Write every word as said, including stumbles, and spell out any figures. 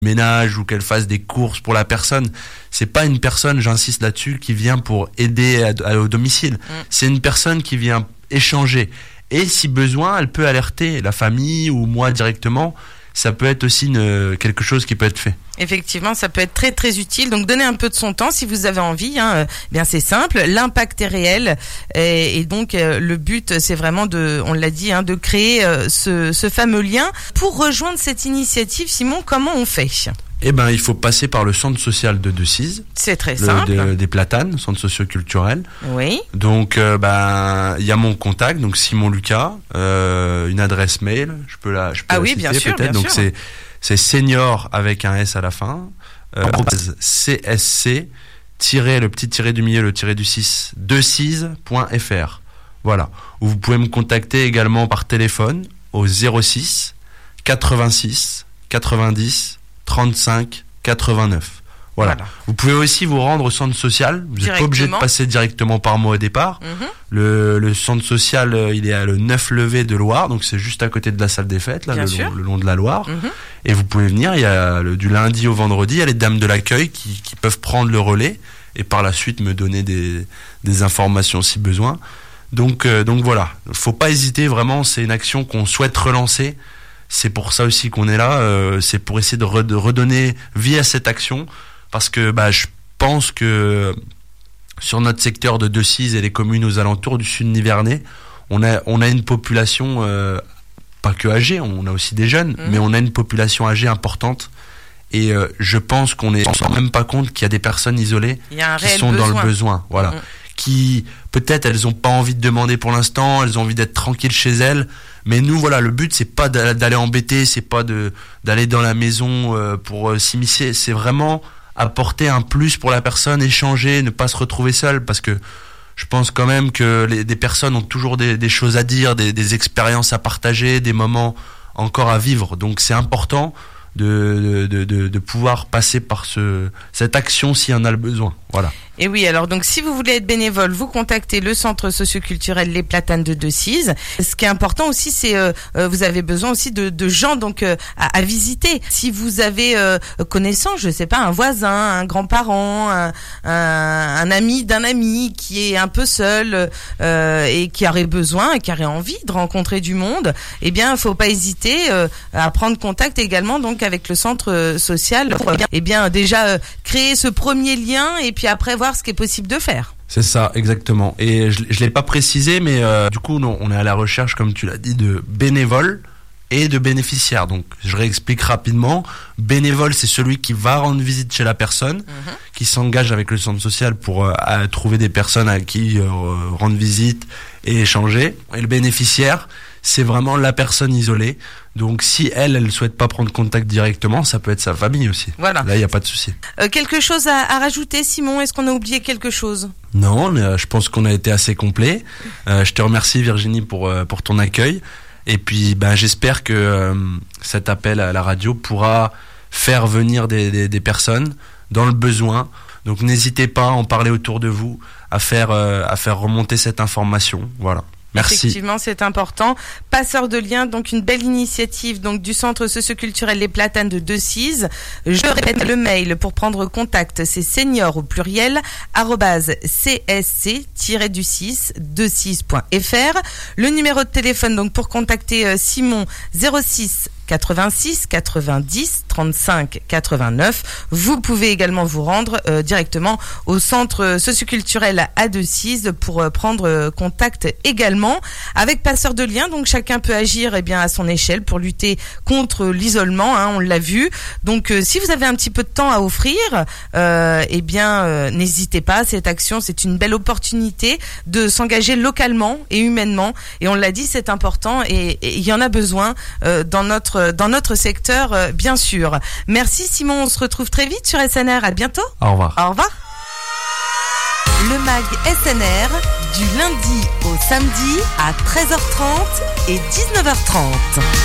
ménage ou qu'elle fasse des courses pour la personne. C'est pas une personne, j'insiste là-dessus, qui vient pour aider à, à, au domicile. Mmh. C'est une personne qui vient échanger. Et si besoin, elle peut alerter la famille ou moi directement. Ça peut être aussi une, quelque chose qui peut être fait. Effectivement, ça peut être très très utile. Donc donnez un peu de son temps si vous avez envie. Hein. Euh, bien c'est simple, l'impact est réel et, et donc euh, le but c'est vraiment de, on l'a dit, hein, de créer euh, ce, ce fameux lien. Pour rejoindre cette initiative, Simon, comment on fait ? Eh ben, il faut passer par le centre social de Decize. C'est très le, simple. De, des Platanes, centre socio-culturel. Oui. Donc, euh, ben, il y a mon contact, donc Simon Lucas, euh, une adresse mail. Je peux la, je peux ah la oui, citer, bien sûr, peut-être. bien donc sûr. c'est, c'est senior avec un S à la fin. Euh, C S C tiré le petit tiré du milieu, le tiré du six, decize point f r. Voilà. Ou vous pouvez me contacter également par téléphone au zéro six quatre-vingt-six quatre-vingt-dix trente-cinq quatre-vingt-neuf. Voilà. voilà. Vous pouvez aussi vous rendre au centre social. Vous n'êtes pas obligé de passer directement par moi au départ. Mm-hmm. Le, le centre social, il est à le neuf Levé de Loire, donc c'est juste à côté de la salle des fêtes, là, le long, le long de la Loire. Mm-hmm. Et vous pouvez venir. Il y a le, du lundi au vendredi, il y a les dames de l'accueil qui, qui peuvent prendre le relais et par la suite me donner des, des informations si besoin. Donc, euh, donc voilà. Faut pas hésiter. Vraiment, c'est une action qu'on souhaite relancer. C'est pour ça aussi qu'on est là, euh, c'est pour essayer de, re- de redonner vie à cette action, parce que bah, je pense que sur notre secteur de Decize et les communes aux alentours du sud Nivernais, on a, on a une population, euh, pas que âgée, on a aussi des jeunes, mmh. mais on a une population âgée importante. Et euh, je pense qu'on ne se rend même pas compte qu'il y a des personnes isolées qui sont besoin. dans le besoin. Voilà. Mmh. Qui, peut-être, elles n'ont pas envie de demander pour l'instant, elles ont envie d'être tranquilles chez elles. Mais nous, voilà, le but, c'est pas d'aller embêter, c'est pas de, d'aller dans la maison euh, pour euh, s'immiscer. C'est vraiment apporter un plus pour la personne, échanger, ne pas se retrouver seul. Parce que je pense quand même que les, des personnes ont toujours des, des choses à dire, des, des expériences à partager, des moments encore à vivre. Donc c'est important de, de, de, de pouvoir passer par ce, cette action s'il y en a le besoin. Voilà. Et oui, alors donc si vous voulez être bénévole, vous contactez le centre socioculturel Les Platanes de Decize. Ce qui est important aussi, c'est euh, vous avez besoin aussi de, de gens donc euh, à, à visiter. Si vous avez euh, connaissance, je sais pas, un voisin, un grand-parent, un, un, un ami d'un ami qui est un peu seul euh, et qui aurait besoin, et qui aurait envie de rencontrer du monde, eh bien, faut pas hésiter euh, à prendre contact également donc avec le centre social. Pour, eh bien, déjà euh, créer ce premier lien et puis après voir ce qui est possible de faire. C'est ça, exactement. Et je, je l'ai pas précisé, mais euh, du coup, non, on est à la recherche, comme tu l'as dit, de bénévoles et de bénéficiaires. Donc, je réexplique rapidement. Bénévole, c'est celui qui va rendre visite chez la personne, mmh. qui s'engage avec le centre social pour euh, à trouver des personnes à qui euh, rendre visite et échanger. Et le bénéficiaire, c'est vraiment la personne isolée. Donc si elle, elle souhaite pas prendre contact directement, ça peut être sa famille aussi. Voilà. Là, il y a pas de souci. Euh, quelque chose à, à rajouter, Simon ? Est-ce qu'on a oublié quelque chose ? Non, euh, je pense qu'on a été assez complet. Euh, je te remercie, Virginie, pour euh, pour ton accueil. Et puis, ben, j'espère que euh, cet appel à la radio pourra faire venir des, des, des personnes dans le besoin. Donc n'hésitez pas à en parler autour de vous, à faire euh, à faire remonter cette information. Voilà. Merci. Effectivement, c'est important. Passeur de liens, donc une belle initiative donc du centre socioculturel Les Platanes de Decize. Je répète le mail pour prendre contact, c'est senior au pluriel arobase csc du six decize point f r. Le numéro de téléphone donc pour contacter euh, Simon zéro six quatre-vingt-six quatre-vingt-dix trente-cinq quatre-vingt-neuf. Vous pouvez également vous rendre euh, directement au centre socioculturel à Decize pour euh, prendre euh, contact également avec Passeur de liens. Donc chacun peut agir eh bien à son échelle pour lutter contre l'isolement, hein, on l'a vu. Donc euh, si vous avez un petit peu de temps à offrir, euh, eh bien euh, n'hésitez pas. Cette action, c'est une belle opportunité de s'engager localement et humainement. Et on l'a dit, c'est important et il y en a besoin euh, dans notre dans notre secteur, euh, bien sûr. Merci Simon, on se retrouve très vite sur S N R. À bientôt. Au revoir. Au revoir. Le mag S N R, du lundi au samedi à treize heures trente et dix-neuf heures trente.